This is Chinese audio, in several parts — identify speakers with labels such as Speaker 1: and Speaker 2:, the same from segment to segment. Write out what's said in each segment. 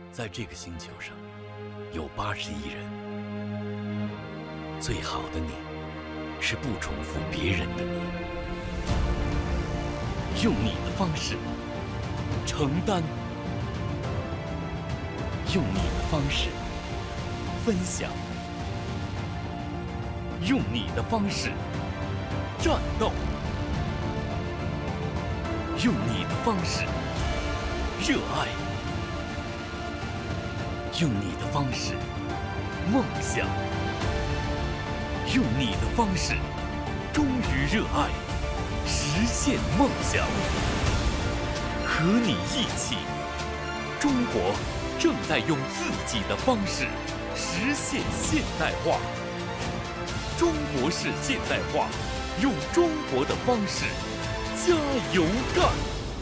Speaker 1: 在这个星球上有80亿人，最好的你是不重复别人的你，用你的方式承担，用你的方式分享，用你的方式战斗，用你的方式热爱，用你的方式梦想，用你的方式忠于热爱，实现梦想。和你一起，中国正在用自己的方式实现现代化。中国式现代化，用中国的方式加油干！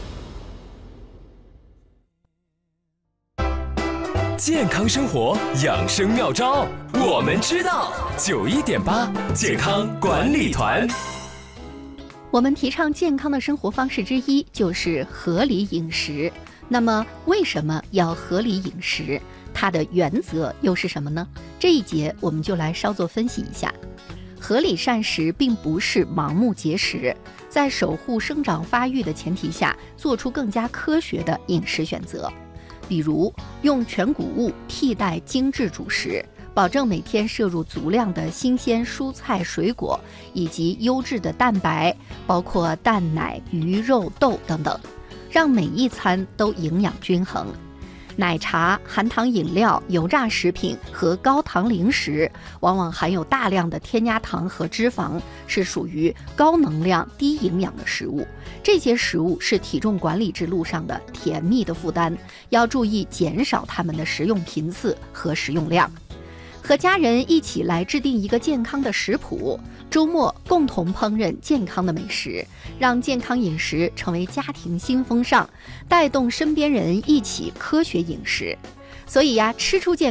Speaker 2: 健康生活养生妙招，我们知道。91.8健康管理团。
Speaker 3: 我们提倡健康的生活方式之一就是合理饮食。那么，为什么要合理饮食？它的原则又是什么呢？这一节我们就来稍作分析一下。合理膳食并不是盲目节食，在守护生长发育的前提下，做出更加科学的饮食选择。比如用全谷物替代精致主食，保证每天摄入足量的新鲜蔬菜水果以及优质的蛋白，包括蛋奶、鱼肉、豆等等，让每一餐都营养均衡。奶茶、含糖饮料、油炸食品和高糖零食往往含有大量的添加糖和脂肪，是属于高能量、低营养的食物。这些食物是体重管理之路上的甜蜜的负担，要注意减少它们的食用频次和食用量。和家人一起来制定一个健康的食谱，周末共同烹饪健康的美食，让健康饮食成为家庭新风尚，带动身边人一起科学饮食。所以呀，吃出健